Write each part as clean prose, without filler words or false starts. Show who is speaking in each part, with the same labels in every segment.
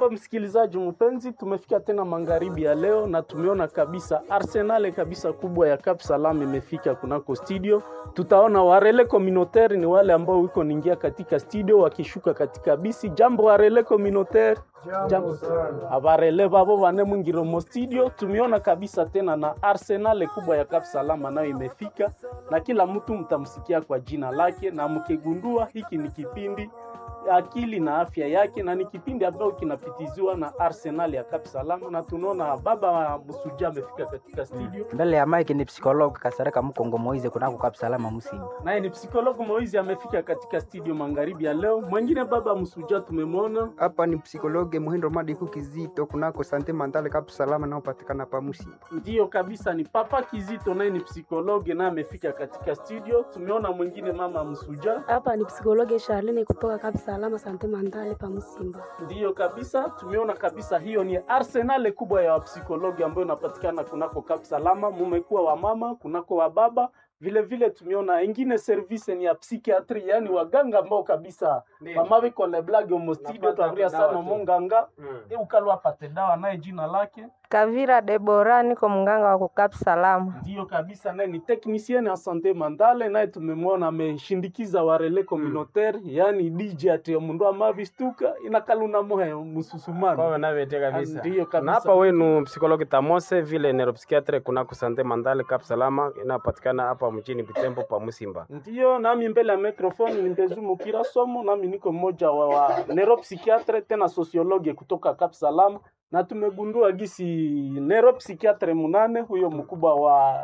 Speaker 1: Jambo msikilizaji mpenzi, tumefika tena magharibi ya leo na tumeona kabisa arsenal kabisa kubwa ya Cap Salam imefika kunako studio. Tutaona warele communautaire ni wale ambao wiko ningia katika studio wakishuka katika bisi. Jambo warele communautaire. Jambo sana. Abarele babo bane mwingiro mo studio. Tumeona kabisa tena na arsenal kubwa ya Cap Salam nayo imefika na kila mtu mtamsikia kwa jina lake, na mkigundua hiki ni kipindi akili na afya yake, na ni kipindi ambacho kinapitizwa na Arsenal ya Cap Salam, na tunaona baba Musuja amefika katika studio.
Speaker 2: Mbele ya Mike ni psikologi Kasareka Mkongo Moize kunako Cap Salam Musimba.
Speaker 1: Naye ni psikologi Moize amefika katika studio magharibi ya leo. Mwingine baba Musuja tumemwona.
Speaker 3: Hapa ni psikologi Muhindo Madiku Kizito kunako Sante Mentale Cap Salam na upatikana pa Musimba.
Speaker 1: Ndio kabisa, ni papa Kizito naye ni psikologi na amefika katika studio. Tumeona mwingine mama Musuja.
Speaker 4: Hapa ni psikologi Charlene kutoka Cap Salama Sante Mentale pa Musimba.
Speaker 1: Ndio kabisa, tumeona kabisa hiyo ni arsenal kubwa ya psikologi ambayo inapatikana kunako Cap Salama. Mumekuwa wa mama, kunako wa baba. Vile vile tumeona ingine service ni ya psychiatry, yani waganga ambao kabisa mama wiko na blague mu studio tuambia sana monganga ukalwa pate dawa naye jina lake
Speaker 5: Kavira Debora, niko mganga wa Cap Salam.
Speaker 1: Ndio kabisa, naye ni technicien ya santé mentale, naye tumemwona ameshindikiza warele communautaire, yani DJ ati mundu amavistuka inakaluna mohe mususumana
Speaker 6: kwa navete kabisa.
Speaker 1: Ndio kabisa.
Speaker 6: Na hapa wenu psikologi Tamose vile neuropsychiatre kunako santé mentale Cap Salam inapatikana hapa mjini Butembo pa Musimba.
Speaker 1: Ndio nami mbele ya microphone ningezumu kila somo, nami niko mmoja wa neuropsychiatre tena sociologue kutoka Cap Salam, na tumegundua gisi neuropsychiatre munane huyo mkubwa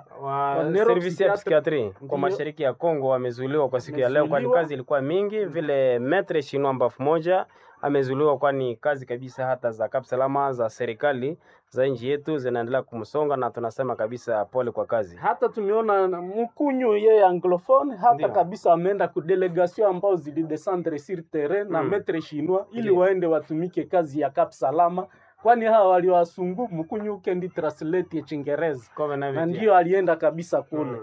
Speaker 1: wa
Speaker 6: service ya psychiatry kwa mashariki ya Kongo amezuiliwa kwa siku ya leo, kwani kazi ilikuwa mingi. Vile metre Shinwa mbafu moja amezuiliwa, kwani kazi kabisa hata za Cap Salam za serikali za nchi yetu zinaendelea kumsonga, na tunasema kabisa pole kwa kazi.
Speaker 1: Hata tumeona mkunyu yeye anglophone hata Ndiyo. Kabisa ameenda ku delegation ambao zilidescendre sur terrain na metre Shinwa ili waende watumike kazi ya Cap Salam, kwani hawa waliwasungu mkunyu ukendi translate ya Chingereza na ndio alienda kabisa kule.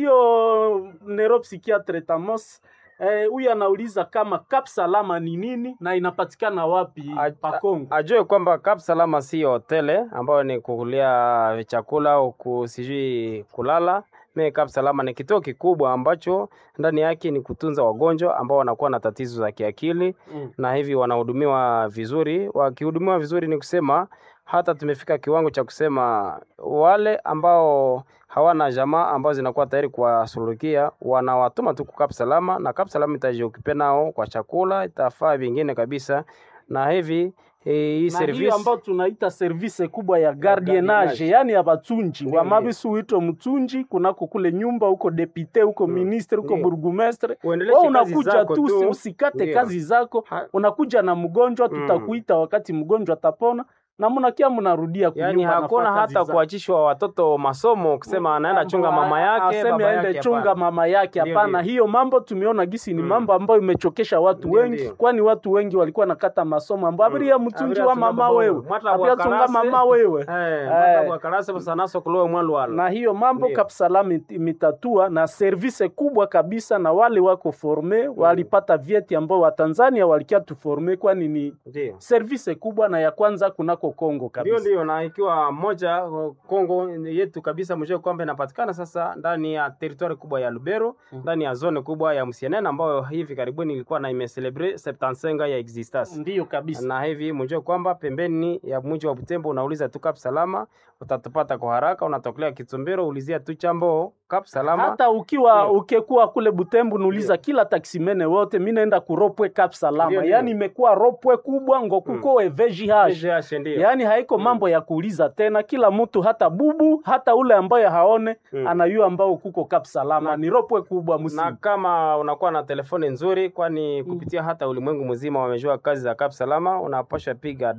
Speaker 1: Ndio neuropsychiatre Tamos huyu anauliza kama Cap Salam ni nini na inapatikana wapi pa Kongo.
Speaker 6: Ajue kwamba Cap Salam si hotele ambayo ni kukulia chakula au kusijui kulala. Cap Salam ni kituo kikubwa ambacho ndani yake ni kutunza wagonjwa ambao wanakuwa na tatizo za kiakili na hivi wanahudumiwa vizuri. Wakihudumiwa vizuri ni kusema hata tumefika kiwango cha kusema wale ambao hawana jamaa ambao zinakuwa tayari kuwasulukia wanawatuma tu Cap Salam, na Cap Salam itajiokipe nao kwa chakula, itafaa vingine kabisa. Na hivi hii service
Speaker 1: hiyo ambayo tunaita service kubwa ya gardiennage, yani ya batunji wa mabisu wito mtunji kunako kule nyumba huko député huko ministre huko bourgmestre, wewe unakuja tu usikate kazi zako, unakuja na mgonjwa tutakuita wakati mgonjwa atapona na mnakia mnarudia kunyumba.
Speaker 6: Yani hakuna hata kuachishwa watoto masomo kusema anaenda chunga mama yake
Speaker 1: baba yake aende chunga mama yake, hapana. Hiyo mambo tumeona gisi ni mambo ambayo imechokesha watu wengi, kwani watu wengi walikuwa nakata masomo ambapo abiria mtunji wa mama wewe abia chunga mama wewe
Speaker 6: kwa karasa sana kuloa mwalwala.
Speaker 1: Na hiyo mambo Cap Salam imitatua na service kubwa kabisa, na wale wako forme walipata vyeti ambao wa Tanzania walikia tu forme, kwani ni service kubwa na ya kwanza kunako Kongo kabisa.
Speaker 6: Ndio, na ikiwa moja Kongo yetu kabisa mjue kwamba inapatikana sasa ndani ya territoire kubwa ya Lubero, ndani ya zone kubwa ya Musienene ambayo hivi karibuni ilikuwa na imecelebrate 75 ya existence.
Speaker 1: Ndio kabisa.
Speaker 6: Na hivi mjue kwamba pembeni ya mji wa Butembo unauliza tu Cap Salam utatupata kwa haraka, unatokelea Kitumbero ulizia tu chambo Cap Salam.
Speaker 1: Hata ukikuwa kule Butembo unauliza kila taksimene wote mimi naenda kuropwe Cap Salam. Yani imekuwa ropwe kubwa ngokuko VGH. Yani haiko mambo ya kuuliza tena, kila mtu hata bubu hata ule ambaye haone anayua ambao kuko Cap Salam ni ropwe kubwa Musimba.
Speaker 6: Na kama unakuwa na telefoni nzuri, kwani kupitia hata ulimwengu mzima wamejua kazi za Cap Salam, unapasha piga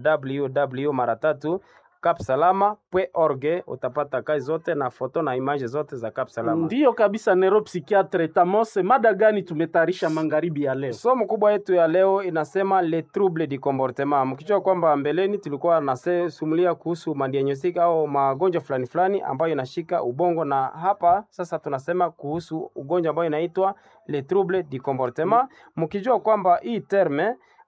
Speaker 6: www capsalama.org utapata kazi zote na foto na image zote za Cap Salam.
Speaker 1: Ndio kabisa. neuropsychiatre Tamose, mada gani tumetayarisha magharibi ya leo?
Speaker 6: Somo kubwa yetu ya leo inasema les troubles du comportement. Mkijua kwamba mbeleni tulikuwa nasumulia kuhusu diagnostic au magonjwa fulani ambayo inashika ubongo, na hapa sasa tunasema kuhusu ugonjwa ambao inaitwa les troubles du comportement. Mkijua kwamba hii terme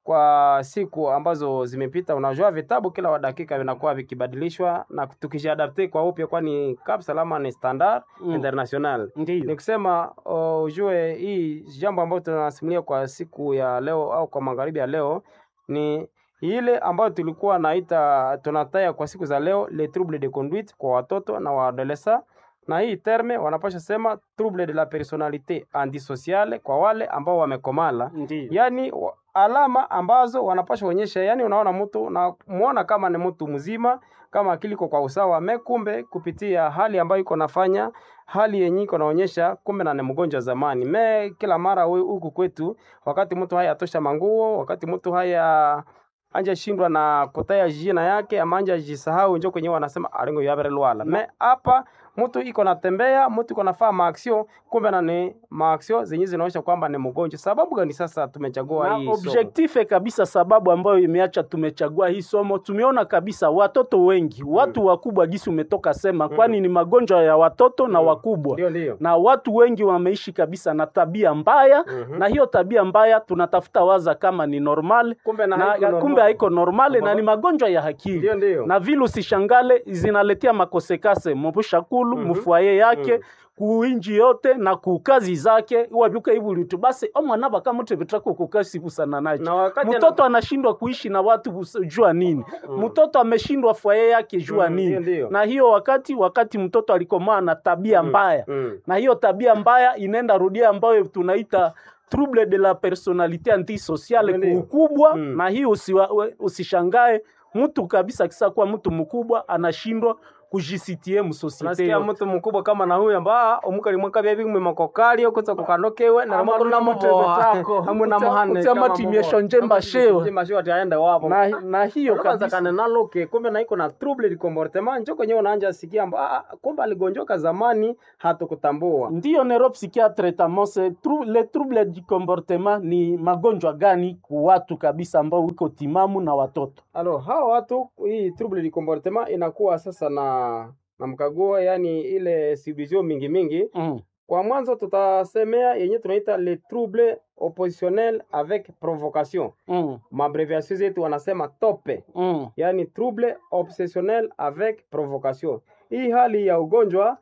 Speaker 6: kwa siku ambazo zimepita. Unajua vitabu kila dakika vinakuwa vikibadilishwa na tukijiadapte kwa upya, kwani Cap Salama ni standard international. Ni kusema ujue hii jambo ambalo tunasimulia kwa siku ya leo au kwa magharibi ya leo ni ile ambayo tulikuwa tunataya kwa siku za leo, les troubles de conduite kwa watoto na waadolescents. Na hii terme wanapasha sema trouble de la personnalité antisociale kwa wale ambao wamekomala. Yani alama ambazo wanapasha onyesha, yani unaona mtu na muona kama ni mtu mzima, kama akili kwa usawa, mekumbe kupitia hali ambayo iko nafanya, hali yenyewe iko naonyesha kumbe na ni mgonjwa zamani. Kila mara huku kwetu, wakati mtu haya atosha manguo, wakati mtu haya anja shindwa na kutaya jina yake ama anja jisahau, njoo kwenye wanasema alingo yabere lwala. Hapa mtu iko natembea, mtu iko nafaa maaksio, kumbe na ni maaksio zenye zinaonyesha kwamba ni mgonjwa. Sababu gani sasa tumechagua hii
Speaker 1: objective kabisa? Sababu ambayo imeacha tumechagua hii somo, tumeona kabisa watoto wengi, watu wakubwa gisi umetoka sema, kwani ni magonjwa ya watoto na wakubwa.
Speaker 6: Ndio.
Speaker 1: Na watu wengi wameishi kabisa na tabia mbaya, na hiyo tabia mbaya tunatafuta waza kama ni normal, kumbe haiko normal na ni magonjwa ya akili.
Speaker 6: Ndio.
Speaker 1: Na vile usishangale zinaletea makosekase mbushakulu mfuaye yake kuinji yote na kukazi zake wabyuka ibulitu basi omwana baka mute bitako kukazi busana nacho. Mtoto anashindwa kuishi na watu jua nini? Mtoto ameshindwa fuaye yake jua nini? Na hiyo wakati mtoto alikomaa na tabia mbaya. Na hiyo tabia mbaya inaenda rudia ambayo tunaita trouble de la personnalité antisociale ukubwa. Na hiyo usishangae mtu kabisa kisa kwa mtu mkubwa anashindwa kujisitie msosiete.
Speaker 6: Nasikia mtu mkubwa kama na huyu amba omukali mwaka bya bimwe makokali okuza kukanokewe na ramako na mutako hamuna muhane
Speaker 1: kama timesho njemba sheo
Speaker 6: ataenda wapo.
Speaker 1: Na hiyo
Speaker 6: kabisa kana naloke kumbe na iko na trouble de comportement, njoo kwenye unaanza sikia amba kumbe aligonjoka zamani hatukutambua.
Speaker 1: Ndio neuropsychiatre tamose le trouble du comportement ni magonjwa gani kwa watu kabisa ambao wiko timamu na watoto.
Speaker 6: Hawa watu hii trouble du comportement inakuwa sasa na mkaguo, yani ile subdivision mingi. Kwa mwanzo tutasemea yenye tunaita les troubles oppositionnels avec provocation. Mabreviation zetu wanasema tope. Yani trouble obsessionnel avec provocation. Hii hali ya ugonjwa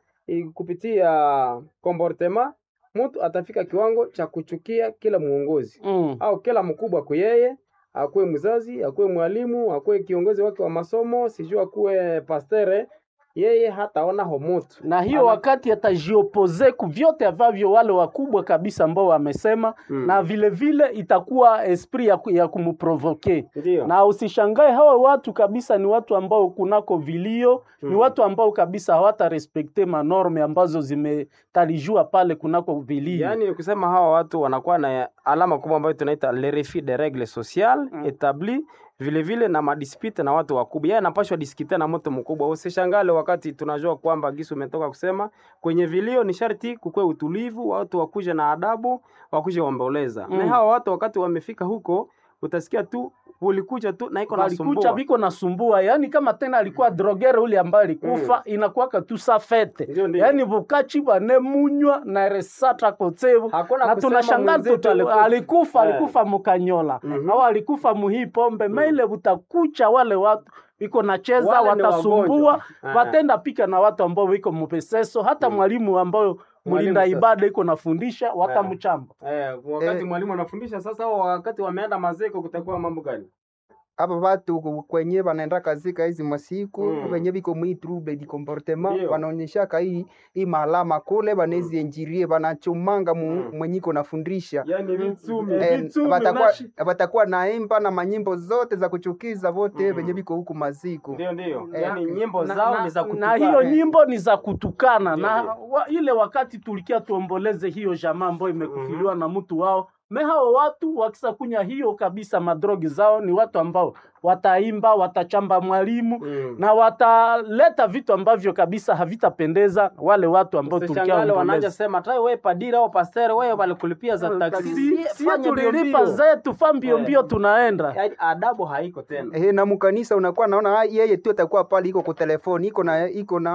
Speaker 6: kupitia comportement, mtu atafika kiwango cha kuchukia kila muongozi au kila mkubwa kwa yeye, akuwe mzazi, akuwe mwalimu, akuwe kiongozi wake wa masomo, sijua akuwe pastere, yeye hataona homoto. Na hiyo wakati atajiopose ku vyote avavyo wale wakubwa kabisa ambao wamesema. Na vile itakuwa esprit ya kumprovoke. Na usishangae hawa watu kabisa ni watu ambao kunako vilio, ni watu ambao kabisa hawata respecte manorme ambazo zimetalijua pale kunako vilio. Yani kusema hawa watu wanakuwa na alama kubwa ambayo tunaita le refus de règles sociales établies, vile na madispute na watu wakubwa. Yeye anapashwa diskite na mtu mkubwa. Usishangale wakati tunajua kwamba Gisu umetoka kusema kwenye vilio ni sharti kukue utulivu, watu wakuje na adabu, wakuje waomboleza. Na hawa watu wakati wamefika huko utasikia tu ulikuja tu na iko nasumbua. Alikuja biko nasumbua, yani kama tena alikuwa drogere ule ambaye alikufa, inakuwa tu safete. Yani bukachi bane munywa na resata kotevu. Na tunashangaa alikufa mukanyola. Au alikufa muhipombe, maile butakucha wale watu biko nacheza watasumbua, watenda pika na watu ambao wiko mupeseso, hata mwalimu ambao mulinda ibada iko nafundisha watamchamba. Wakati mwalimu anafundisha sasa, wakati wameenda mazeko kutakuwa mambo gani?
Speaker 3: Hapa watu kwenye wanaenda kazika hizi masiku wenye biko mwi trouble di comportement wanaonyesha hii malama kule banezi enjirie banachumanga mwenyiko nafundisha.
Speaker 6: Yani vitsumi
Speaker 3: watakuwa naimba na manyimbo zote za kuchukiza wote wenye biko huku masiku.
Speaker 6: Ndio. Yani nyimbo zao ni za kutukana.
Speaker 1: Na hiyo nyimbo ni za kutukana. Na ile wakati tulikia tuomboleze hiyo jamaa ambayo imekufiliwa na mtu wao. Hao watu wakisakunya hiyo kabisa madrogi zao ni watu ambao wataimba, watachamba mwalimu na wataleta vitu ambavyo kabisa havitapendeza wale watu ambao tulikia
Speaker 6: wanaanza sema tai wewe padira au pastor wewe walikulipia za taksi.
Speaker 1: Si tulilipa zetu mbio tunaenda.
Speaker 6: Yaani adabu haiko tena.
Speaker 3: Na mkanisa unakuwa naona yeye tu atakuwa pale iko kwa telefoni, iko na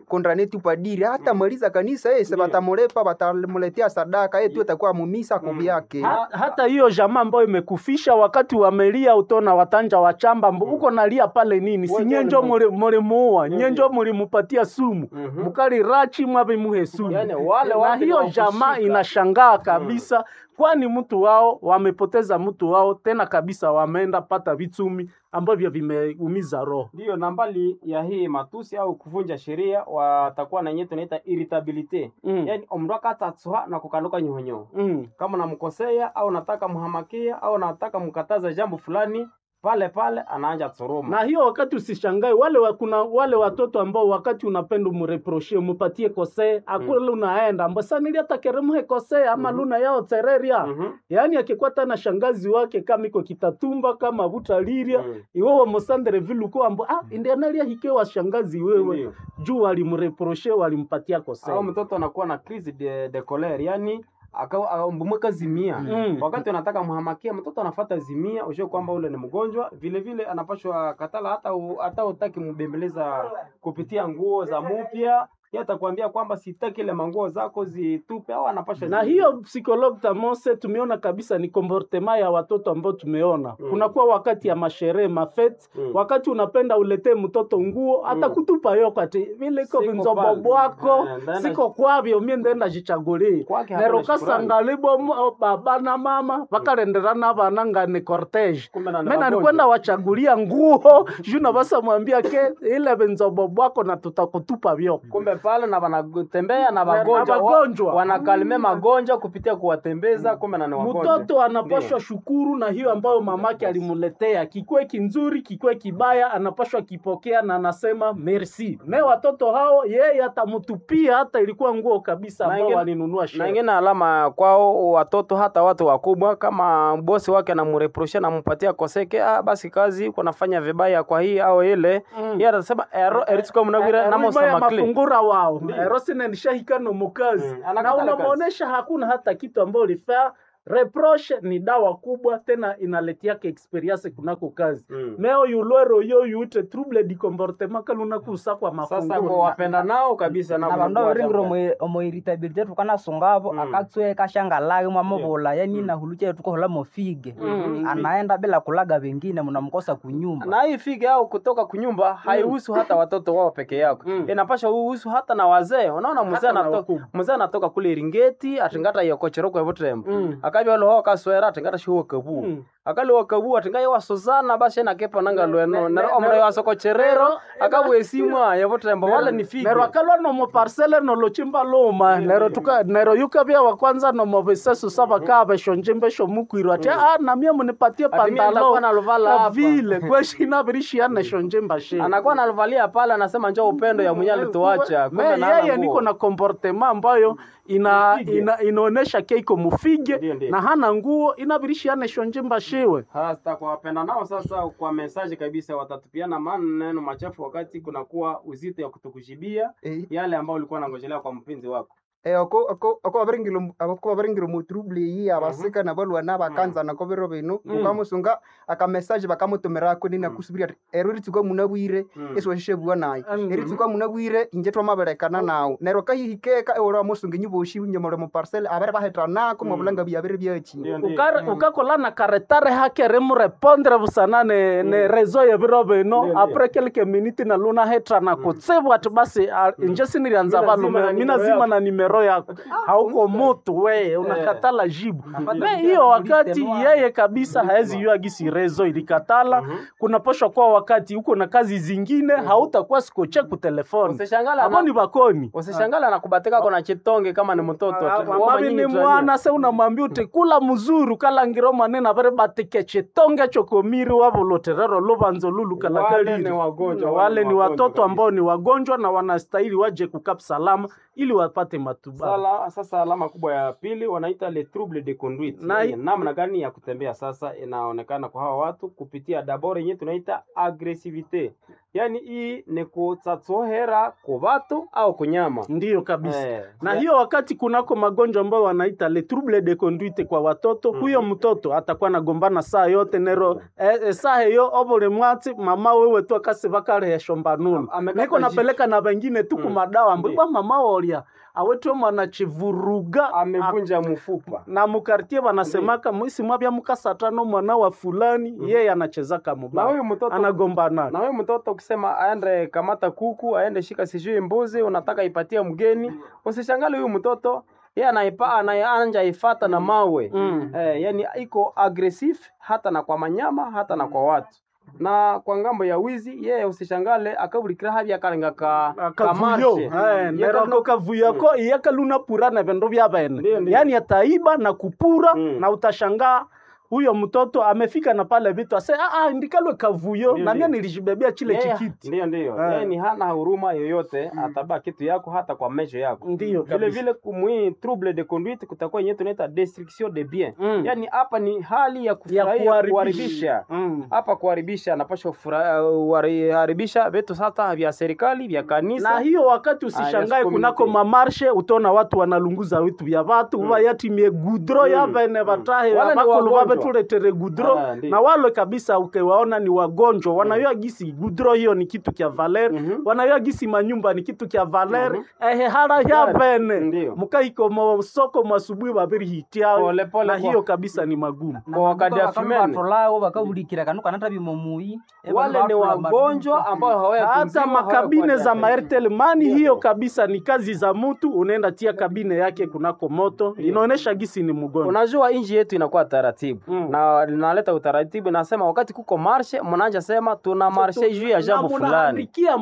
Speaker 3: kondane tu padiri hata maliza kanisa yeye batamulepa batamuletea sadaka yetu atakuwa mumisa kwa yake.
Speaker 1: Hata hiyo jamaa ambayo imekufisha wakati wamelia utona watanja wachamba uko nalia pale nini? Si nyenjo mulimuua, nyenjo mulimupatia sumu. Mukali rachi mwabe muhe sumu.
Speaker 6: Yani,
Speaker 1: na hiyo jamaa inashangaa kabisa kwani mtu wao wamepoteza mtu wao tena kabisa wameenda pata vitumi ambavyo vimeumiza roho.
Speaker 6: Ndio nambali ya hii matusi au kuvunja sheria watakuwa na nyeto naita irritability. Yani omraka tatsuha na kukaluka nyonyo. Kama namkosea au nataka muhamakia au nataka mkataza jambo fulani pale anaanja tsoroma.
Speaker 1: Na hiyo wakati usishangae kuna wale watoto ambao wakati unapenda umreproshie umpatie kosea akule unaenda ambasa nili atakeremuhe kosea ama luna yao tereria. Yani akikuwa tana shangazi wake kama iko Kitatumba kama Butaliria iwewe mosandere viluko ambo ndio analia hikewa shangazi wewe juu walimreproshie walimpatia kosea.
Speaker 6: Au mtoto anakuwa na crise de colère yani akaambumweka zimia. Wakati unataka muhamakia mtoto anafuata zimia, usho kwamba ule ni mgonjwa, vile vile anapashwa katala hata utaki mbembeleza kupitia nguo za mupya. Yeye atakwambia kwamba sitaki ile manguo zako zitupe au anapashwa.
Speaker 1: Na hiyo psychologue Tamose tumeona kabisa ni comportement ya watoto ambao tumeona. Kunakuwa wakati ya masherehe mafete, wakati unapenda uletee mtoto nguo atakutupa yoka ati vile iko binzobo bwako siko kwavyo mimi ndenda jichagulie. Nero kasangalibo baba na mama bakalenderana bananga ni cortege. Mimi nilikwenda wachagulia nguo, juna basa mwambia ke ile binzobo bwako na tutakutupa vyoko.
Speaker 6: Kumbe pale na wanatembea na wagonjwa wanakalime magonjwa kupitia kuwatembeza kumbe na ni wagonjwa.
Speaker 1: Mtoto anapashwa shukuru na hiyo ambayo mamake alimuletea, kikwe kinzuri kikwe kibaya anapashwa kipokea na anasema merci. Watoto hao yeye atamutupia hata ilikuwa nguo kabisa ambao walinunua sherehe.
Speaker 6: Na ingine alama kwao watoto hata watu wakubwa kama bosi wake anamreproshia na mpatia koseke basi kazi uko nafanya vibaya kwa hii au ile yeye anasema eritiko mnawira na
Speaker 1: mafungura wao erosine nishahikano mukazi na unamuonesha hakuna hata kitu ambacho lifaa. Reproche ni dawa kubwa tena inaletea experience kunako kazi. Meo yulwero yo yute trouble di comportement kaluna kusakwa mafunguro.
Speaker 6: Sasa kwa wapenda nao kabisa
Speaker 2: na bando ringro mo irritabilité tukana songabo akatswe kashanga lage mwamobola yani na huluche tuko hola mofige. Anaenda bila kulaga wengine mnamkosa kunyumba.
Speaker 6: Na hii fige au kutoka kunyumba haihusu hata watoto wao peke yako. Inapasha uhusu hata na wazee. Unaona mzee anatoka kule Ringeti atingata yokocheroko evotrembo. Akabya lo kaswera atingata shuo kabu. Akali wakabu atinga wasozana basi na kepa nanga lweno na omre wasoko cherero akabwesimwa evotrembo wala ni fige.
Speaker 1: Nero akalwa no mo parcelle no lochimba loma nero yuka bya wa kwanza no mo beseso saba kabe shonjembe shomukwiro ati na mimi mnipatie pantalo na vile kweshina birishi na shonjemba she
Speaker 6: anakuwa anavalia pala anasema njoo upendo ya mwenye alituacha
Speaker 1: kumbe na yeye niko na comportement ambayo inaonesha keiko mufige na hana nguo inabirishi shonjemba shewe.
Speaker 6: Hasta kwa wapenda nao sasa kwa message kabisa watatupiana maneno machafu wakati kunakuwa uzito ya kutukushibia yale ambao ulikuwa unangojelea kwa mpenzi wako.
Speaker 3: Ako abaringiro mu trouble yi abasika na balwa na bakanza na kobero bino ukamusunga aka message bakamutomera ko nina kusubira eruri tuko munabwire eso shebwa nayi eri tuko munabwire inje twa maberekana nawo nero kahihikeka ora musunga nyiboshi nyamore mu parcelle abere bahetana ko mabulanga byabere byachi
Speaker 1: ukakola na karetare hake remu répondre busanane ne réseau ya biro bino après quelques minutes na luna hetrana ko tsebwa ati basi inje sinirianza balume mina zima na nimero yako hauko moto we unakatala jibu. Hiyo wakati yeye kabisa haezi yua gisi rezo ilikatala. Kuna posho kwa wakati uko na kazi zingine hautakuwa sikoche ku telefoni.
Speaker 6: Usishangala
Speaker 1: hapo ni bakoni.
Speaker 6: Usishangala na kubatika kuna chitonge kama ni mtoto.
Speaker 1: Mami ni mwana se unamwambia utekula mzuru kala ngiro manena bare batike chitonge chokomiri wabo loterero lobanzo lulu kala kali. Wale ni watoto ambao ni wagonjwa na wanastahili waje kukap salama ili wapate matibabu.
Speaker 6: Sasa alama kubwa ya pili wanaita le trouble de conduite. Namna gani ya kutembea sasa inaonekana kwa hawa watu kupitia dabore yenyewe tunaita agresivite. yani hii ni kutsatsohera ku batu au kunyama.
Speaker 1: Ndiyo kabisa. Na hiyo wakati kunako magonjwa ambayo wanaita le trouble de conduite kwa watoto, huyo mtoto atakuwa nagombana saa yote nero saa hiyo obole mwati mama wewe tu akase bakare shombanuni. Niko napeleka na wengine tu kumadawa mbwa mama olia awetu mwana chivuruga
Speaker 6: amevunja mfupa.
Speaker 1: Na mukartie wanasemaka mwisi mwabia mukasatano mwana wa fulani yeye anachezaka mubaya.
Speaker 6: Na huyo mtoto
Speaker 1: anagombana.
Speaker 6: Na huyo mtoto ukisema aende kamata kuku, aende shika sijui mbuzi, unataka ipatia mgeni, usishangale huyo mtoto yeye anaanja ifata na mawe. Yani iko aggressive hata na kwa manyama hata na kwa watu. Na kwa ngambo ya wizi yeye usishangale akabulikira habya kalenga kamarshe
Speaker 1: nero ko kavuya ko yakaluna purana vendo vya bene, yani ataiba na kupura na utashangaa huyo mtoto amefika na pale vitu ase ndikalwe kavuyo na mimi nilijibebea chile chikiti.
Speaker 6: Ndio. Yani hana huruma yoyote, ataba kitu yako hata kwa mecho yako.
Speaker 1: Ndio
Speaker 6: vile kumwi trouble de conduite kutakuwa yenyewe tunaita destruction de bien. Yani hapa ni hali ya kuharibisha. Hapa kuharibisha anapaswa kuharibisha vitu sasa vya serikali vya kanisa.
Speaker 1: Na hiyo wakati usishangae kunako mamarshe utaona watu wanalunguza vitu vya watu wayati miegudro yabene batahe bakolo tuletere gudro na wale kabisa ukiwaona ni wagonjwa wanayua gisi gudro hiyo ni kitu kia valer wanayua gisi manyumba ni kitu kia valer hara ya bene mukaiko msoko masubuhi babiri hitiao na hiyo kabisa ni magumu
Speaker 6: kwa wakati afimene
Speaker 2: tolao bakabulikira kanuka natabi momui
Speaker 6: wale ni wagonjwa ambao hawaya
Speaker 1: hata makabine za Airtel Money hiyo kabisa ni kazi za mtu unaenda tia kabine yake kunako moto inaonesha gisi ni mgonjwa.
Speaker 6: Unajua inji yetu inakuwa taratibu na linaleta utaratibu, nasema wakati kuko marshe mnaanza sema tuna marshe juu ya jambo fulani,
Speaker 1: mnaandikia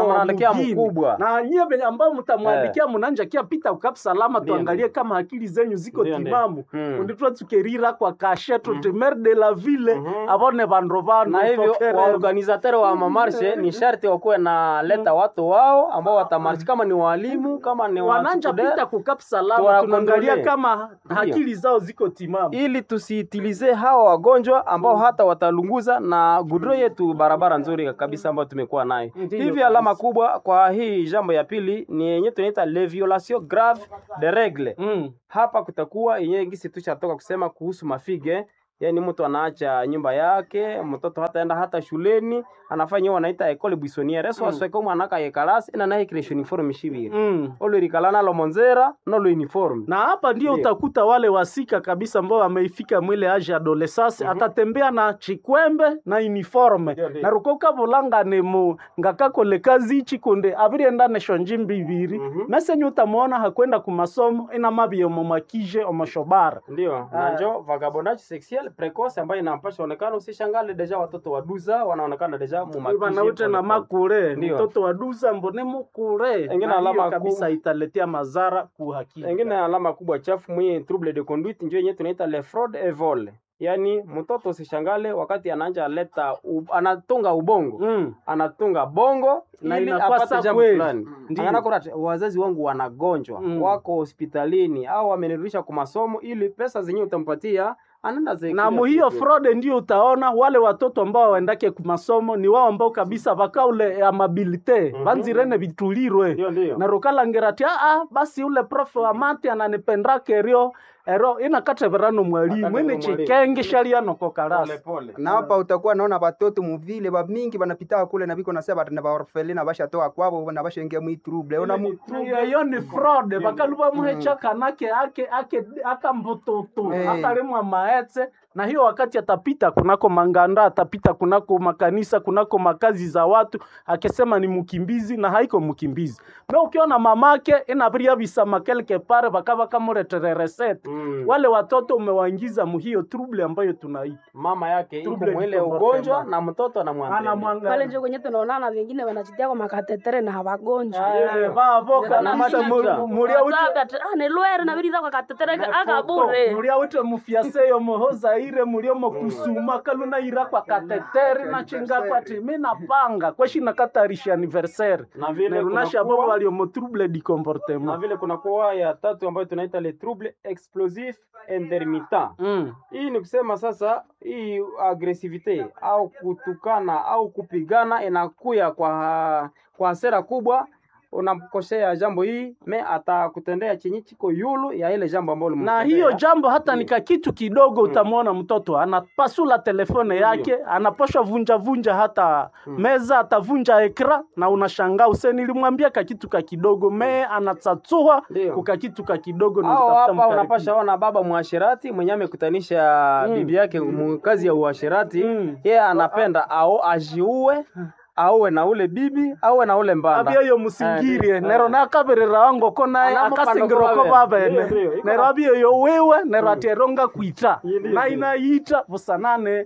Speaker 1: mkubwa na nyie ambao mtamwandikia mnaanza kia pita ukap salama tuangalie kama akili zenyu ziko timamu nditwa tukerira kwa kasheto temer de la ville abone bandrovano.
Speaker 6: Na hivyo organizateur wa marshe ni sharti wakuwe na leta watu wao ambao watamarshi, kama ni walimu kama ni
Speaker 1: wanaanza pita kukap salama tunaangalia kama akili zao ziko timamu
Speaker 6: ili tusiitilize hawa wagonjwa ambao hata watalunguza na gudro yetu barabara nzuri kabisa ambayo tumekuwa nayo. Hivi alama kubwa kwa hii jambo ya pili ni yenye tunaita le violation grave de règle. Hapa kutakuwa yenye ngisi tushatoka kusema kuhusu mafige, yani mtu anaacha nyumba yake, mtoto hata shuleni, anafanya wanaita école buissonnière. Eso asweko mwanaka yekalasi ina naye kile uniforme shibiri. Ole rikalana lo monzera no lo uniforme.
Speaker 1: Na hapa ndio utakuta wale wasika kabisa ambao wameifika mwile age adolescence atatembea na chikwembe na uniforme. Na rukoka volanga nemo ngakako le kazi chikonde abiri ndane shonjimbi bibiri. Mese nyuta muona hakwenda ku masomo ina mabi yo makije o mashobara.
Speaker 6: Ndio. Nanjo vagabondage sexuel precoce ambayo inampasha onekana. Usishangale deja watoto waduza wanaonekana deja
Speaker 1: wanaute na makure mtoto waduza mbone mukure.
Speaker 6: Engine alama
Speaker 1: kabisa italetea madhara kuhakika.
Speaker 6: Engine alama kubwa chafu mwenye trouble de conduite ndio yenyewe tunaita le fraude et vol. Yani mtoto usishangale wakati anaanza leta anatunga ubongo anatunga bongo
Speaker 1: na inapasa jambo fulani.
Speaker 6: Anakora wazazi wangu wanagonjwa wako hospitalini au wamenirudisha kwa masomo ili pesa zenyewe utampatia
Speaker 1: na hiyo fraud ndio utaona wale watoto ambao waendake ku masomo ni wao ambao kabisa bakaule amabilite banzirene bitulirwe na rokala ngerati basi ule prof wa mati ananipenda kerio ero inakata verano mwalimu mwene chikenge sharia no kokarasi.
Speaker 3: Na hapa utakuwa naona watoto muvile ba mingi banapita kule na biko nasema batana ba orphelina bashatoa kwabo na bashengia mu trouble ona mu
Speaker 1: hiyo ni fraud bakaluba muhecha kanake akambototo akalema maetse. Na hiyo wakati atapita kunako manganda, atapita kunako makanisa, kunako makazi za watu, akisema ni mkimbizi na haiko mkimbizi. Na ukiona mamake inabiria bisama quelque part bakaba kama reset. Wale watoto umewaingiza mu hiyo trouble ambayo tunaita.
Speaker 6: Mama yake iko mwele ugonjwa na mtoto anamwangalia.
Speaker 4: Pale nje kwenye tunaona na wengine wanajitia kwa makatetere na hawagonjwa.
Speaker 1: Baba na mata mulia uti.
Speaker 4: Ne loere na biriza kwa katetere akabure.
Speaker 1: Mulia uti mufiase yo mohoza ire muliomo kusuma kaluna ira kwa kateteri na chinga kwa timina panga kwa shi nakatarisha anniversaire
Speaker 6: Na vile
Speaker 1: nerunasha
Speaker 6: kunakuwa-
Speaker 1: babo waliomo trouble du
Speaker 6: na
Speaker 1: comportement.
Speaker 6: vile kuna kuwa ya tatu ambayo tunaita le trouble explosif intermittent. Hii ni kusema sasa hii agresivite au kutukana au kupigana inakuya kwa hasira kubwa, unamkosea jambo hii me atakutendea chenye chiko yulu ya ile jambo ambalo
Speaker 1: Na
Speaker 6: ulimtendea.
Speaker 1: hiyo jambo hata nika kitu kidogo utamwona mtoto anapasula telefone yake, anaposha vunja hata meza, atavunja ekra na unashangaa useni nilimwambia ka kitu ka kidogo me anatsatsua
Speaker 6: Ndio.
Speaker 1: kuka kitu ka kidogo na
Speaker 6: Au
Speaker 1: utafuta
Speaker 6: hapa
Speaker 1: mkaribia.
Speaker 6: unapasha ona baba mwashirati mwenye amekutanisha bibi yake kazi ya uashirati, yeye anapenda au ajiue auwe na ule bibi auwe na ule mbanda.
Speaker 1: Abia yo musingirie nero nakaberera wango ko naye
Speaker 6: Anamupanda
Speaker 1: akasingiro
Speaker 6: ko
Speaker 1: ko
Speaker 6: babene.
Speaker 1: babene
Speaker 6: Ndio, iko
Speaker 1: nero
Speaker 6: na-
Speaker 1: abia yo wewe nero ateronga kuita
Speaker 6: Ndio,
Speaker 1: na
Speaker 6: ndio.
Speaker 1: inaita busanane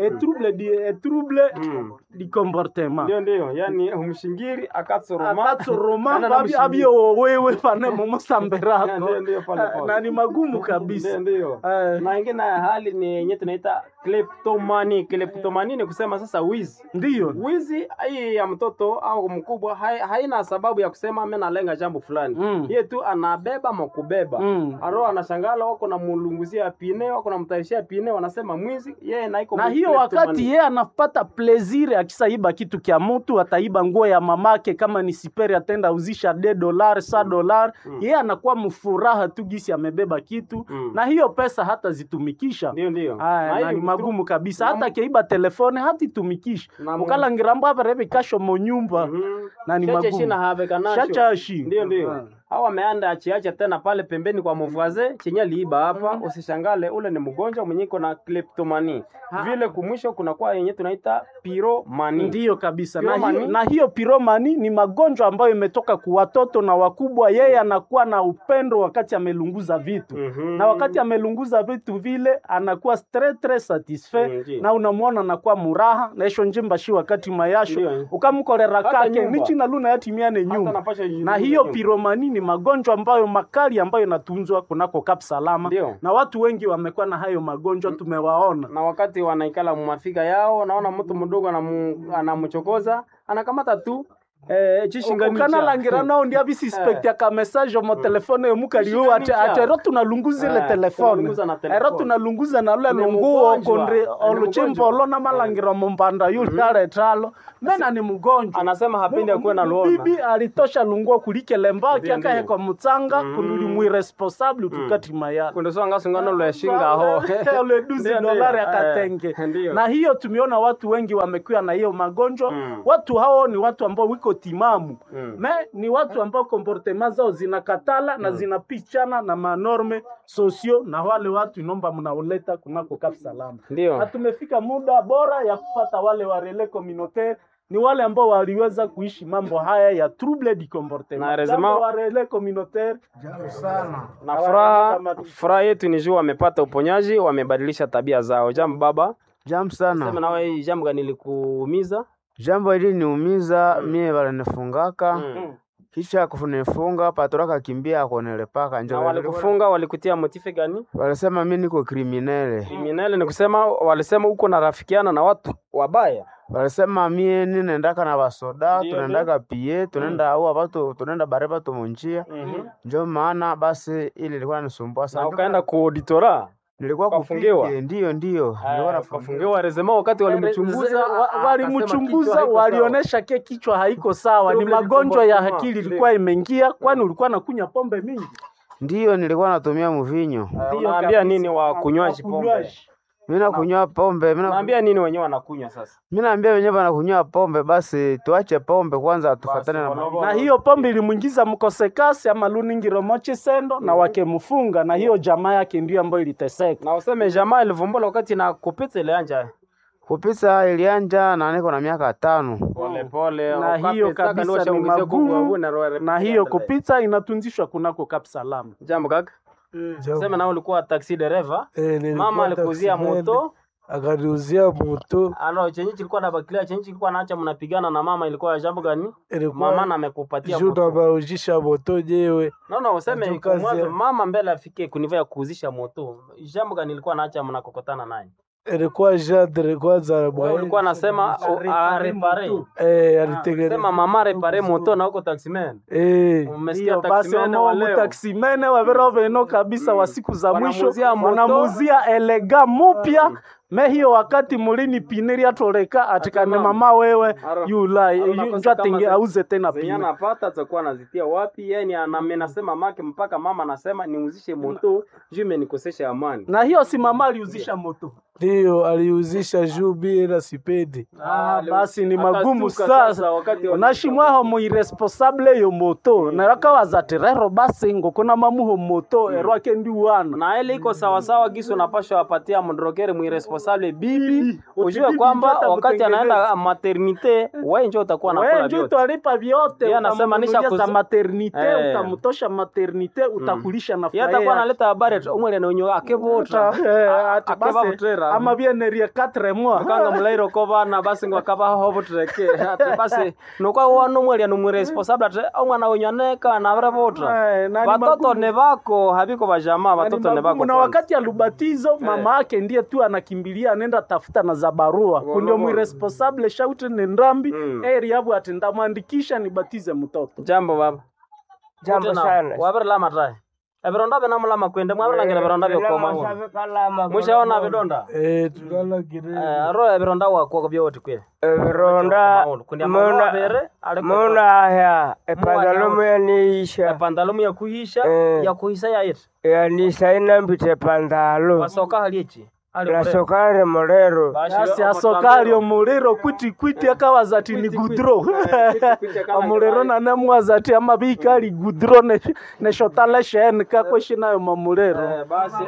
Speaker 1: trouble di comportement
Speaker 6: Ndio, yani umshingiri akatsoroma.
Speaker 1: akatsoroma
Speaker 6: Kana na
Speaker 1: abia yo wewe pane
Speaker 6: Ndio,
Speaker 1: mumusambirako
Speaker 6: ndio, pale pale.
Speaker 1: na ni magumu kabisa.
Speaker 6: Ndio. Na ingine hali ni yenye tunaita kleptomani. Kleptomani ni kusema sasa wizi.
Speaker 1: Ndio
Speaker 6: Wizi hii ya mtoto au mkubwa haina sababu ya kusema mimi nalenga jambo fulani. Yeye tu anabeba mkubeba. Aro anashangala wako na mulunguzia pine, wako na mtarishia pine, wanasema mwizi, yeye na iko
Speaker 1: na hiyo wakati yeye anapata plaisir akisaiba kitu kya mtu, ataiba nguo ya mamake, kama ni siperi atenda uzisha $10 $100, yeye anakuwa mfuraha tu gisi amebeba kitu na hiyo pesa hata zitumikisha.
Speaker 6: Ndio.
Speaker 1: Na ni magumu kabisa, hata keiba telefone hati tumikisha
Speaker 6: Na
Speaker 1: ukala ngirambo hapa rebe kasho monyumba na ni
Speaker 6: Chache shina
Speaker 1: magumu
Speaker 6: have kanasho.
Speaker 1: shachashi.
Speaker 6: Ndio. Hawa ameanda achiacha tena pale pembeni kwa mvaze chenye aliiba hapa, usishangale ule ni mgonjwa mwenye iko na kleptomani. Vile kumwisho kuna kwa yenye tunaita pyromani.
Speaker 1: Ndiyo kabisa.
Speaker 6: Pyromani.
Speaker 1: Na hiyo pyromani ni magonjwa ambayo imetoka kwa watoto na wakubwa. Yeye anakuwa na upendo wakati amelunguza vitu. Na wakati amelunguza vitu vile anakuwa très satisfait na unamwona anakuwa muraha na esho njimba shi wakati mayasho
Speaker 6: Ndiyo.
Speaker 1: ukamkorera
Speaker 6: Hata
Speaker 1: kake
Speaker 6: nyumba.
Speaker 1: nichi na luna yatimiane
Speaker 6: Hata
Speaker 1: nyumba.
Speaker 6: napasha
Speaker 1: Na hiyo pyromani ni magonjwa ambayo makali ambayo inatunzwa kunako Kap Salama.
Speaker 6: Ndio.
Speaker 1: Na watu wengi wamekuwa na hayo magonjwa tumewaona.
Speaker 6: Na wakati wanaikala mumafika yao, naona mtu mdogo anamchokoza, anakamata tu
Speaker 1: Ukana langira nao ndia bisi suspect ya ka message mo telefone yo mukaliu atero tunalunguza ile telefone
Speaker 6: tunalunguza na telefone.
Speaker 1: ero tunalunguza na ule
Speaker 6: Ni
Speaker 1: lunguo
Speaker 6: mgonjwa.
Speaker 1: kondre
Speaker 6: Ni
Speaker 1: oluchimbo
Speaker 6: mgonjwa.
Speaker 1: lona malangira mombanda yule aletalo mena ni mgonjwa.
Speaker 6: anasema hapendi akuwe na luona.
Speaker 1: Bibi alitosha lunguo kulike lembaki
Speaker 6: Ndio,
Speaker 1: akahe
Speaker 6: ndio.
Speaker 1: kwa mutsanga kunuli mwiresponsable tukati mayala
Speaker 6: Kundoso anga sungano lwe shinga ho.
Speaker 1: ule $12 akatenge.
Speaker 6: Ndio.
Speaker 1: Na hiyo tumeona watu wengi wamekuwa na hiyo magonjwa. Watu hao ni watu ambao wiko timamu. Ni watu ambao comportement zao zinakatala na zinapichana na manorme sosio, na wale watu inomba mnaoleta kunako Kap Salama.
Speaker 6: Ndio.
Speaker 1: Na tumefika muda bora ya kupata wale wa relais communautaire, ni wale ambao waliweza kuishi mambo haya ya trouble du comportement.
Speaker 6: Na rezema-
Speaker 1: Jambo wa relais communautaire
Speaker 6: Na furaha yetu ni juu wamepata uponyaji, wamebadilisha tabia zao. Jambo baba.
Speaker 7: Jambo
Speaker 6: Sema
Speaker 7: sana.
Speaker 6: nawe hii jambo gani likuumiza?
Speaker 7: Jambo hili niumiza mie walinifungaka. Kisha kunifunga patoraka kimbia akonelepaka
Speaker 6: Na
Speaker 7: njo.
Speaker 6: walikufunga walikutia motife gani?
Speaker 7: Walisema mimi niko kriminele.
Speaker 6: Kriminali ni kusema walisema uko na rafikiana na watu wabaya.
Speaker 7: Walisema mie ninaendaka na basoda,
Speaker 6: Ndio,
Speaker 7: tunaendaka pie, tunaenda au watu tunaenda bare watu munjia. Njo maana basi ili ilikuwa nisumbua
Speaker 6: Na
Speaker 7: sana.
Speaker 6: ukaenda ku auditora.
Speaker 7: Nilikuwa
Speaker 6: ukafungiwa?
Speaker 7: kupige, ndio. Nilikuwa nafungiwa.
Speaker 6: Kafungiwa rezema wakati walimchunguza.
Speaker 1: walimchunguza walionesha ke kichwa haiko sawa, ni
Speaker 6: Trouble du
Speaker 1: magonjwa ya
Speaker 6: comportement.
Speaker 1: akili ilikuwa imeingia, kwani ulikuwa nakunya pombe mingi.
Speaker 7: Ndio nilikuwa natumia mvinyo.
Speaker 6: Unaambia nini wa kunywaji pombe?
Speaker 1: Wakunywaji.
Speaker 7: Mimi nakunywa pombe,
Speaker 6: Unaambia nini wenyewe wanakunywa sasa?
Speaker 7: mimi naambia wenyewe wanakunywa pombe basi tuache pombe kwanza tufatane na
Speaker 1: Na hiyo pombe ilimuingiza mkosekasi ama luningiro mochi sendo na wakemfunga, na hiyo jamaa yake ndio ambayo iliteseka.
Speaker 6: Na useme jamaa ilivumbula wakati na kupita ile anja.
Speaker 7: kupisa ilianja na niko na miaka 5.
Speaker 6: Pole pole.
Speaker 1: Na hiyo kabisa ni magumu, na hiyo kupita inatunzishwa kunako Kap Salama.
Speaker 6: Jambo kaka. Sema na ulikuwa taxi dereva. Mama alikuzia moto
Speaker 8: akaniuzia moto.
Speaker 6: Ano chenye kilikuwa na bakilia chenye kilikuwa naacha mnapigana na mama ilikuwa jambo gani? Mama na amekupatia
Speaker 8: moto. Juda baujisha moto jewe.
Speaker 6: No useme mwanzo mama mbele afike kunivya kuuzisha moto. Jambo gani ilikuwa naacha mnakokotana naye?
Speaker 8: Ilikuwa jadre kwanza bwana.
Speaker 6: Ulikuwa nasema repare.
Speaker 8: Alitengeneza.
Speaker 6: Sema mama repare moto na huko taximan.
Speaker 1: Umesikia taximan wale taximan wa vero kabisa wa siku za mwisho wanamuzia elega mupya. Me hiyo wakati mulini piniri atoleka atikane mama wewe yulai njatenge auze tena pini.
Speaker 6: Zenya napata atakuwa anazitia wapi? Yani anamenasema make mpaka mama anasema niuzishe moto juu menikosesha amani.
Speaker 1: Na hiyo si mama aliuzisha moto.
Speaker 8: Ndio aliuzisha juu bila sipedi.
Speaker 1: Basi ni magumu sasa unashimwaho mu irresponsible yo moto na rakawaza terero basi ngokona mamuho moto erwake ndi wana
Speaker 6: na ile iko sawa sawa giso napasha wapatia mndrogere mu irresponsible bibi ujue kwamba wakati anaenda maternite wewe njoo utakuwa nakula vyote.
Speaker 1: Wewe njoo utalipa vyote.
Speaker 6: Yeye anasema nisha
Speaker 1: za maternite utamtosha maternite utakulisha na
Speaker 6: yeye atakuwa analeta habari umwele na unyo akevota
Speaker 1: akeva hotrera ama bien ria 4 mois
Speaker 6: kanga mulairo kovana basi ngwakaba hovotreke ati basi nokwa wano mwele no responsable ati omwana onyaneka na vrevota watoto ne bako habiko bajamaa watoto ne bako
Speaker 1: na wakati alubatizo mama yake ndiye tu anakimbilia anaenda tafuta na za barua kundio mwiresponsable shaute ni ndambi yabu atendamwandikisha nibatize mtoto.
Speaker 6: Jambo baba.
Speaker 2: Jambo sana.
Speaker 6: Wabera matai. Eberonda bena mulama kwende mwabera ngere beronda byokoma. Mushaona bedonda?
Speaker 8: Tulala gire.
Speaker 6: Aro eberonda wako byoti kwe.
Speaker 2: Eberonda mona haya epandalomu yanisha.
Speaker 6: Epandalomu ya kuhisha ya kuhisa ya yetu.
Speaker 2: Ya nisa ina mbite pandalo.
Speaker 6: Wasoka halichi.
Speaker 2: La sokari morero.
Speaker 1: Basi asokari omurero kwiti akawazati ni gudro. Omurero na namwazati amabika ali gudro ne shotala shen kakweshi nayo mamurero.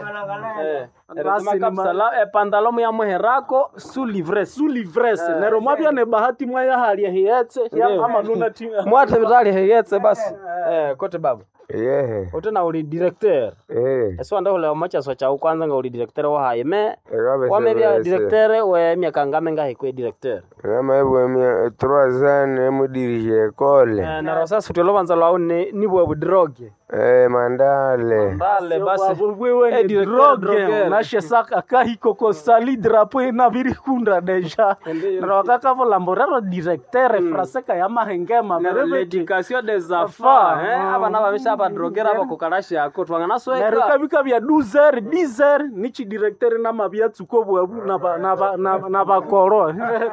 Speaker 6: Basi ni masala pandalomu ya muherako sous livresse.
Speaker 1: Nero mabya ne bahati mwaya hali ya hiyetse ya kama nuna timu.
Speaker 6: Mwate bitali hiyetse basi. Kote babu. Utena uli directeur. Eso anda ule macha so cha kwanza nga uli directeur wa haime. Wamebia directeur we miaka ngame nga hikwe directeur.
Speaker 9: Kama hivyo mia 3 ans mu dirige école.
Speaker 6: Na rosa sutelo banza lao ni bwa drogue.
Speaker 9: Mandale
Speaker 1: basi wewe ni drogue na shesaka kahiko ko sali drapeau na virikunda deja. Na wakaka vo lamborero directeur français ya mahengema
Speaker 6: na l'éducation des enfants abana babisha aba drogera aba kokarashi yako twangana sweka.
Speaker 1: Na kabika bya 12h 10h nichi directeur na mabya tsuko bwabu na bakoro.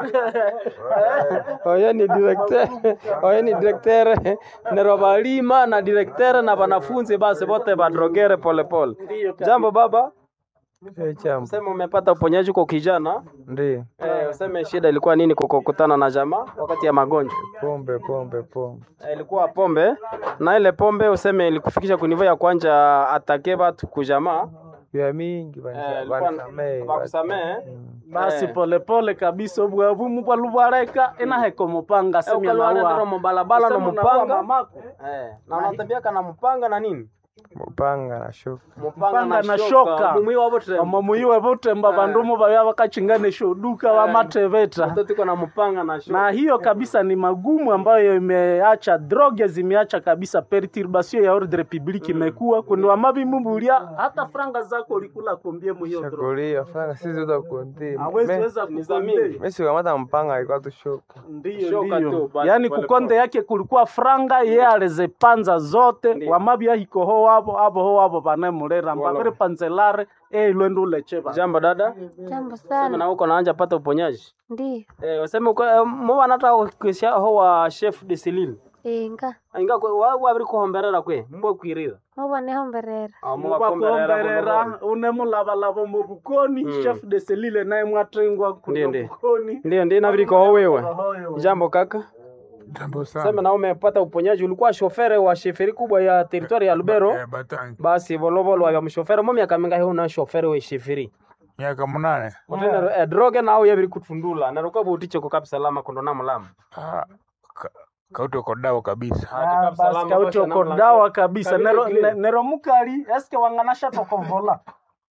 Speaker 6: Oya ni directeur na robalima na directeur na wanafunzi basi wote badrogere pole. Jambo baba.
Speaker 8: Jambo.
Speaker 6: Sema umepata uponyaji kwa kijana?
Speaker 8: Ndiyo.
Speaker 6: Useme shida ilikuwa nini kukutana na jamaa wakati ya magonjwa?
Speaker 8: Pombe.
Speaker 6: Ilikuwa pombe. Na ile pombe useme ilikufikisha kunivo ya kwanja atake watu kujamaa?
Speaker 8: Ya mingi
Speaker 6: bakusamee.
Speaker 1: Basi pole kabisa bwabu mupalubwareka ina heko mupanga semya na
Speaker 6: wa mbalabala no mupanga na unatembea kana mupanga na nini
Speaker 8: mupanga
Speaker 1: na shoka mumuiwe bote mbabandumu baya bakachingane shoduka wa mateveta
Speaker 6: mtoto na mupanga na shoka.
Speaker 1: Na hiyo kabisa ni magumu ambayo imeacha droge zimeacha kabisa perturbation ya ordre public imekuwa kuna mabi mumbulia hata franga zako ulikula kombie mu hiyo droge
Speaker 8: shakulia franga sisi utakonti
Speaker 1: hawezi kuzamini
Speaker 8: mimi kama mpanga ilikuwa tu shoka
Speaker 1: ndio yani kukonde yake kulikuwa franga yeye alizepanza zote wa mabi yahiko hapo bana mulera mbagere panzelare lwendo lecheba.
Speaker 6: Jambo dada.
Speaker 5: Jambo sana.
Speaker 6: Sema na uko naanja pata uponyaji.
Speaker 5: Ndio.
Speaker 6: Useme uko mwa nata kuisha ho chef de Celine. Inga wa abri ko homberera kwe mbo kwirira.
Speaker 5: Mwa ne homberera.
Speaker 6: Mwa homberera
Speaker 1: unemulava lavo mubukoni chef de Celine naye mwatringwa
Speaker 6: kubukoni. Ndio na abri ko wewe. Jambo kaka.
Speaker 9: Jambo sana.
Speaker 6: Sema na umepata uponyaji ulikuwa shofere wa sheferi kubwa ya territory ya Lubero. Basi volovolo wa mshofere mwa miaka mingapi una shofere wa sheferi?
Speaker 9: Miaka 8.
Speaker 6: Mutena droge na au yabiri kutundula na roka butiche ko kabisa lama kondona mulama.
Speaker 9: Kauto kodao kabisa.
Speaker 1: Basi kauto kodao kabisa. Nero mukali eske wanganasha tokovola.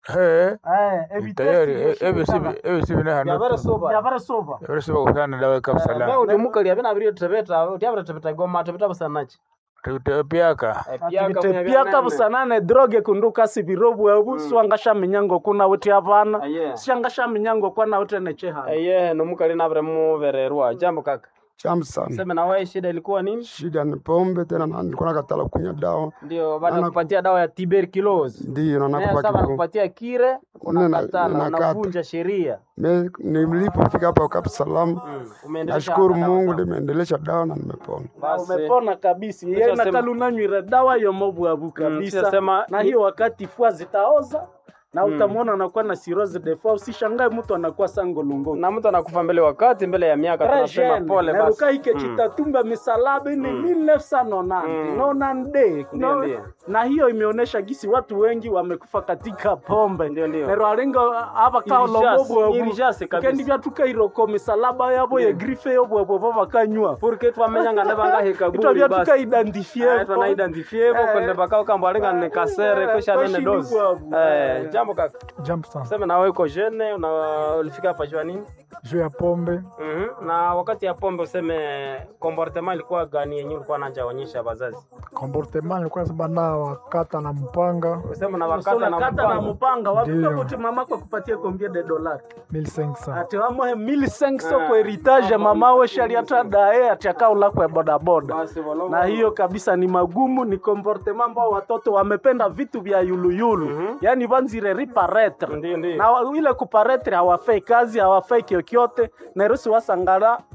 Speaker 10: tayari ebi sibina hano
Speaker 6: Yabara soba.
Speaker 10: yabara soba kusana dawa kapsala
Speaker 6: Ba ulimuka liya bina biri tebeta utyabra tebeta goma tebeta busanachi.
Speaker 10: piaka
Speaker 1: piaka busanane droge kunduka sibirobu ebu swangasha minyango kuna wuti apana shangasha minyango kwa na wuti necheha
Speaker 6: nomukali nabre muvererwa. Jambo kaka.
Speaker 11: Jambo sana.
Speaker 6: Sema na wewe shida ilikuwa nini?
Speaker 11: Shida ni pombe tena na nilikuwa nakatala kunywa dawa.
Speaker 6: Ndio baada kupatia dawa ya tuberculosis.
Speaker 11: Ndio na nakupa
Speaker 6: kidogo. Nakupatia kire unakatala unavunja sheria.
Speaker 11: Nilipofika hapa Kapsalam nashukuru Mungu nimeendelesha dawa na nimepona.
Speaker 1: Umepona kabisa. Yeye nakalunanywira dawa ya mobu kabisa. Na hiyo wakati fua zitaoza na utamwona anakuwa na cirrhosis de foie. Usishangae mtu anakuwa sango lungo
Speaker 6: na mtu anakufa mbele wakati mbele ya miaka. Tunasema pole basi.
Speaker 1: Ruka hike chitatumba misalabe ni 1990 na hiyo imeonesha gisi watu wengi wamekufa katika pombe. Nero alinga hapa kao lobobo
Speaker 6: irijase kabisa.
Speaker 1: Kendi bya tukairoko misalaba yabo ye grife yobo bobo bakanywa
Speaker 6: porque twamenyanga ndabanga hekaguri
Speaker 1: basi. Ito tuka identifier.
Speaker 6: Tuna identifier bo kwenda bakao kambo alinga ne kasere kesha nene dose. Jambo kaka.
Speaker 10: Jambo sana.
Speaker 6: Sema na wewe uko jeune ulifika hapa jua nini?
Speaker 10: Juu ya pombe.
Speaker 6: Na wakati ya pombe useme comportement ilikuwa gani yenyewe ulikuwa unajaonyesha wazazi?
Speaker 10: Comportement ilikuwa sabana wakata na mpanga.
Speaker 6: Useme na wakata na
Speaker 1: mpanga. Wakuta kuti mama kwa kupatia combien de dollars?
Speaker 10: 1500.
Speaker 1: Ati wamo 1500 kwa heritage mama we shaliata dae atakao la kwa boda boda. Na hiyo kabisa ni magumu, ni comportement ambao watoto wamependa vitu vya yulu. Yaani vanzire riparetre. Na ile kuparetre hawafai kazi, hawafai kyokyote. Na rusi wasangara